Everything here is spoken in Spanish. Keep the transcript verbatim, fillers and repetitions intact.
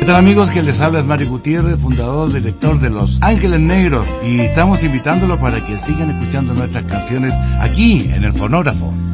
tal amigos? Que les habla es Mario Gutiérrez, fundador, director de Los Ángeles Negros, y estamos invitándolo para que sigan escuchando nuestras canciones aquí en el Fonógrafo.